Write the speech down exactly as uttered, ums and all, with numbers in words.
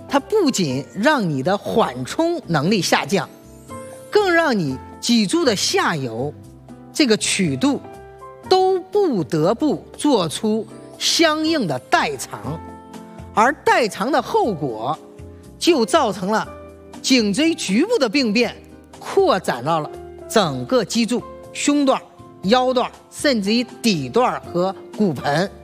它不仅让你的缓冲能力下降，更让你脊柱的下游这个曲度都不得不做出相应的代偿，而代偿的后果就造成了颈椎局部的病变扩展到了整个脊柱、胸段、腰段，甚至于底段和骨盆。